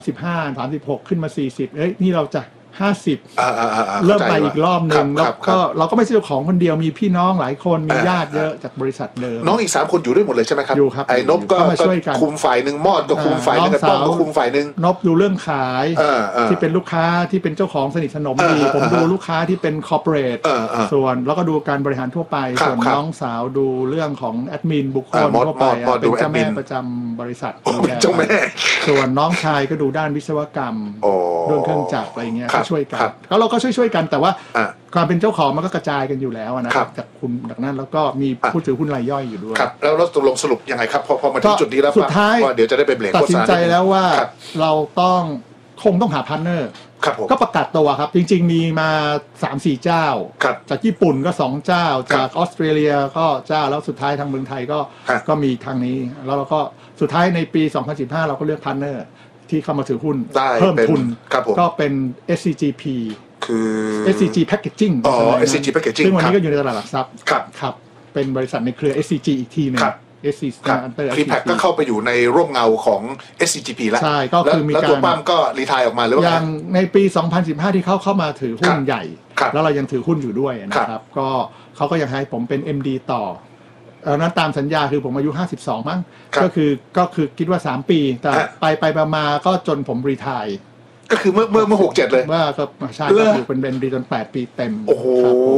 35 36ขึ้นมา40นี่เราจะ50เริ่มไปอีกรอบนึงแล้วก็เราก็ไม่ใช่เจ้าของคนเดียวมีพี่น้องหลายคนมีญาติเยอะจากบริษัทเดิมน้องอีก3คนอยู่ด้วยหมดเลยใช่ไหมครับอยู่ครับไอ้นบก็คุมฝ่ายนึงมอดก็คุมฝ่ายนึงป้องก็คุมฝ่ายนึงนบดูเรื่องขายที่เป็นลูกค้าที่เป็นเจ้าของสนิทสนมดีผมดูลูกค้าที่เป็นคอร์ปอเรทส่วนแล้วก็ดูการบริหารทั่วไปส่วนน้องสาวดูเรื่องของแอดมินบุคคลทั่วไปเป็นเจ้าแม่ประจำบริษัทเจ้าแม่ส่วนน้องชายก็ดูด้านวิศวกรรมเรื่องเครื่องจักรอะไรเงี้ยก็ช่วยกันแล้วเราก็ช่วยกันแต่ว่าความเป็นเจ้าของมันก็กระจายกันอยู่แล้วนะครับจากคุณจากนั้นแล้วก็มีผู้ถือหุ้นรายย่อยอยู่ด้วยครับแล้วตกลงสรุปยังไงครับพอมาถึงจุดนี้แล้วสุดท้ายว่าเดี๋ยวจะได้ไปเบรกตัดสินใจแล้วว่าเราคงต้องหาพาร์ทเนอร์ก็ประกาศตัวครับจริงๆมีมา 3-4 เจ้าจากญี่ปุ่นก็2เจ้าจากออสเตรเลียก็เจ้าแล้วสุดท้ายทางเมืองไทยก็มีทางนี้แล้วเราก็สุดท้ายในปี 2015 เราก็เลือกพาร์ทเนอร์ที่เข้ามาถือหุ้นเพิ่มทุนก็เป็น SCGP คือ SCG Packaging SCG Packaging ซึ่งวันนี้ก็อยู่ในตลาดหลักทรัพย์ครับเป็นบริษัทในเครือ SCG อีกทีนึงSCG ฟีแพ็คก็เข้าไปอยู่ในร่มเงาของ SCGP แล้วใช่ก็คือมีการแล้วตัวปั้มก็รีไทร์ออกมาหรือว่าอย่างในปี 2015 ที่เข้ามาถือหุ้นใหญ่แล้วเรายังถือหุ้นอยู่ด้วยนะครับก็เขาก็ยังให้ผมเป็น MD ต่อนั้นตามสัญญาคือผมอายุ52มั้งก็คือคิดว่า3ปีแต่ไปมาก็จนผมรีไทร์ก็คือเมื่อ67เลยว่าก็ใช่ก็อยู่เป็นเบนดีจน8ปีเต็มโอ้โห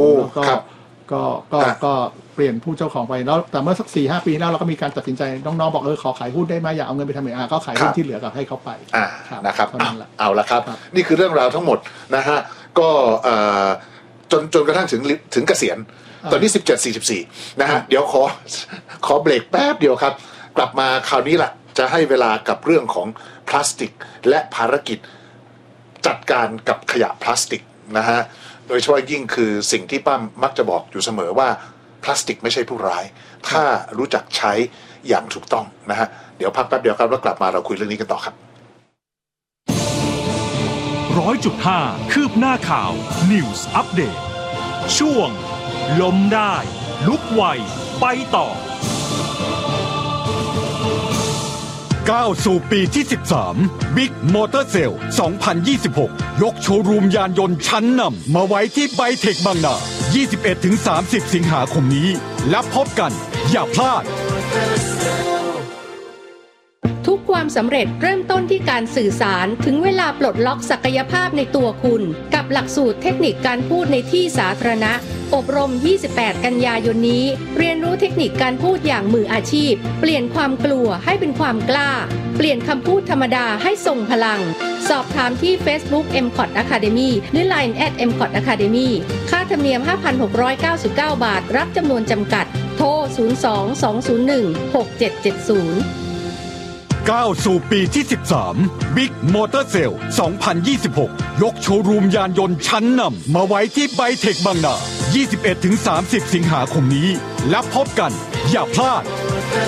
ก็เปลี่ยนผู้เจ้าของไปแล้วแต่เมื่อสัก 4-5 ปีแล้วเราก็มีการตัดสินใจน้องๆบอกขอขายหุ้นได้ไหมอย่าเอาเงินไปทำอย่างก็ขายหุ้นที่เหลือก็ให้เขาไปนะครับเอาละครับนี่คือเรื่องราวทั้งหมดนะฮะก็จนกระทั่งถึงเกษียณตอนนี้17:44นะฮะเดี๋ยวขอเบรกแป๊บเดียวครับกลับมาคราวนี้แหละจะให้เวลากับเรื่องของพลาสติกและภารกิจจัดการกับขยะพลาสติกนะฮะโดยเฉพาะยิ่งคือสิ่งที่ป้ามักจะบอกอยู่เสมอว่าพลาสติกไม่ใช่ผู้ร้ายถ้ารู้จักใช้อย่างถูกต้องนะฮะเดี๋ยวพักแป๊บเดียวครับแล้วกลับมาเราคุยเรื่องนี้กันต่อครับ 100.5 คืบหน้าข่าว News Update ช่วงล้มได้ลุกไวไปต่อก้าวสู่ปีที่ 13 Big Motor Sale 2026 ยกโชว์รูมยานยนต์ชั้นนำมาไว้ที่ไบเทคบางนา 21-30 สิงหาคมนี้และพบกันอย่าพลาดทุกความสำเร็จเริ่มต้นที่การสื่อสารถึงเวลาปลดล็อกศักยภาพในตัวคุณกับหลักสูตรเทคนิคการพูดในที่สาธารณะอบรม 28 กันยายนนี้เรียนรู้เทคนิคการพูดอย่างมืออาชีพเปลี่ยนความกลัวให้เป็นความกล้าเปลี่ยนคำพูดธรรมดาให้ทรงพลังสอบถามที่ Facebook MCOT Academy หรือ Line @MCOT Academy ค่าธรรมเนียม 5,699 บาทรับจำนวนจำกัดโทร 02-201-6770 ก้าวสู่ปีที่ 13 Big Motor Sale 2026 ยกโชว์รูมยานยนต์ชั้นนำมาไว้ที่ไบเทคบางนา 21-30 สิงหาคมนี้และพบกันอย่าพลาด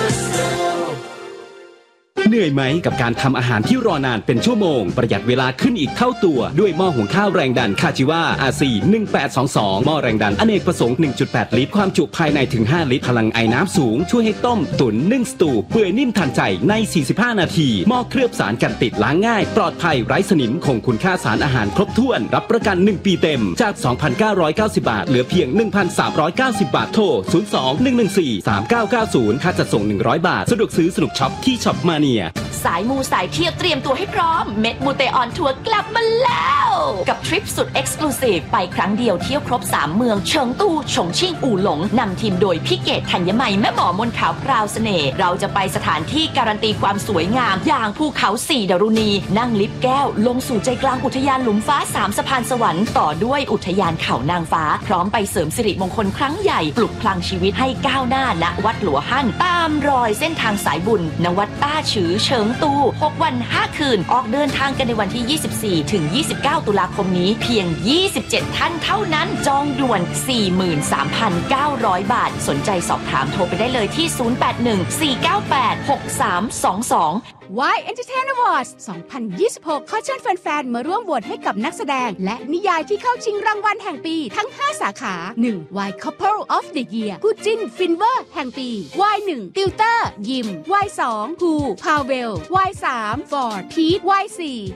เหนื่อยไหมกับการทำอาหารที่รอนานเป็นชั่วโมงประหยัดเวลาขึ้นอีกเท่าตัวด้วยหม้อหุงข้าวแรงดันคาจิวา RC 1822หม้อแรงดันอเนกประสงค์ 1.8 ลิตรความจุภายในถึง5ลิตรพลังไอน้ำสูงช่วยให้ต้มตุ๋นนึ่งสตูเปื่อยนิ่มทันใจใน45นาทีหม้อเคลือบสารกันติดล้างง่ายปลอดภัยไร้สนิมคงคุณค่าสารอาหารครบถ้วนรับประกัน1ปีเต็มจาก 2,990 บาทเหลือเพียง 1,390 บาทโทร 02-114-3990 ค่าจัดส่ง100 บาทสะดวกซื้อสนุกช็อปที่ช็อปมาเนียสายมูสายเที่ยวเตรียมตัวให้พร้อมเม็ดมูเตออนทัวร์กลับมาแล้วกับทริปสุดเอ็กซ์คลูซีฟไปครั้งเดียวเที่ยวครบ3เมืองเฉิงตูฉงชิ่งอู่หลงนำทีมโดยพี่เกศธัญมัยแม่หมอมนขาวพราวเสน่ห์เราจะไปสถานที่การันตีความสวยงามอย่างภูเขา4ดารุณีนั่งลิฟต์แก้วลงสู่ใจกลางอุทยานหลุมฟ้า3สะพานสวรรค์ต่อด้วยอุทยานเขานางฟ้าพร้อมไปเสริมสิริมงคลครั้งใหญ่ปลุกพลังชีวิตให้ก้าวหน้าณวัดหลัวหั่นตามรอยเส้นทางสายบุญณวัดต้าฉือเฉิงตู6 วัน 5 คืนออกเดินทางกันในวันที่ 24 ถึง 29 ตุลาคมนี้เพียง 27 ท่านเท่านั้นจองด่วน 43,900 บาทสนใจสอบถามโทรไปได้เลยที่ 081 498 6322 Y Entertainer Awards 2026 ขอเชิญแฟนๆมาร่วมโหวตให้กับนักแสดงและนิยายที่เข้าชิงรางวัลแห่งปีทั้ง 5 สาขา 1. Y Couple of the Year คู่จิ้นฟินเวอร์แห่งปี Y1 ติวเตอร์ยิม Y2 ฮูพาเวล Y3 ฟอร์ดพีท Y4